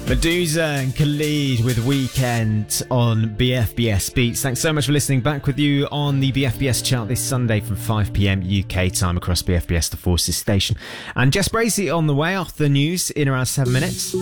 Medusa and Khalid with Weekend on BFBS Beats. Thanks so much for listening. Back with you on the BFBS chart this Sunday from 5pm UK time across BFBS The Forces station. And Jess Bracey on the way after the news in around 7 minutes.